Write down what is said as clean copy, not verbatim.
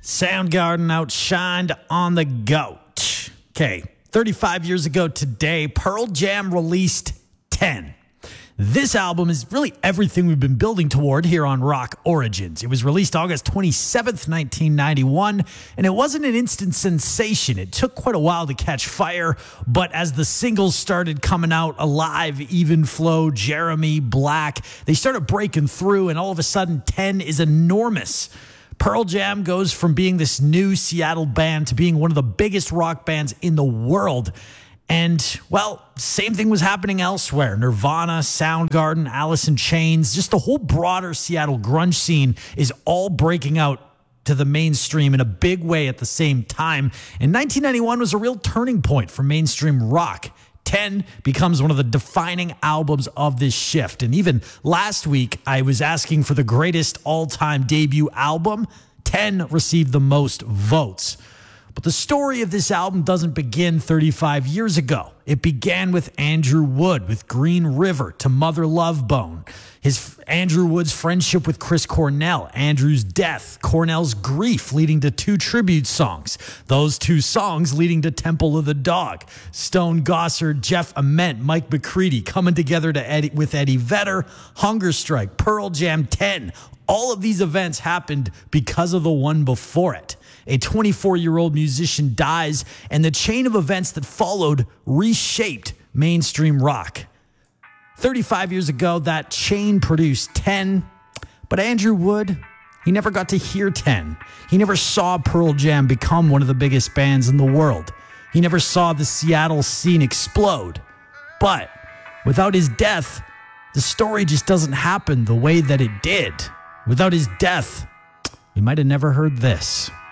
Soundgarden outshined on the GOAT. Okay, 35 years ago today, Pearl Jam released 10. This album is really everything we've been building toward here on Rock Origins. It was released August 27th, 1991, and it wasn't an instant sensation. It took quite a while to catch fire, but as the singles started coming out, Alive, Even Flow, Jeremy, Black, they started breaking through, and all of a sudden, 10 is enormous. Pearl Jam goes from being this new Seattle band to being one of the biggest rock bands in the world. And, well, same thing was happening elsewhere. Nirvana, Soundgarden, Alice in Chains, just the whole broader Seattle grunge scene is all breaking out to the mainstream in a big way at the same time. And 1991 was a real turning point for mainstream rock. 10 becomes one of the defining albums of this shift. And even last week, I was asking for the greatest all-time debut album. 10 received the most votes. But the story of this album doesn't begin 35 years ago. It began with Andrew Wood, with Green River to Mother Love Bone. Andrew Wood's friendship with Chris Cornell, Andrew's death, Cornell's grief leading to 2 tribute songs. Those 2 songs leading to Temple of the Dog. Stone Gossard, Jeff Ament, Mike McCready coming together with Eddie Vedder, Hunger Strike, Pearl Jam 10. All of these events happened because of the one before it. A 24-year-old musician dies, and the chain of events that followed reshaped mainstream rock. 35 years ago, that chain produced 10, but Andrew Wood, he never got to hear 10. He never saw Pearl Jam become one of the biggest bands in the world. He never saw the Seattle scene explode. But without his death, the story just doesn't happen the way that it did. Without his death, we might have never heard this.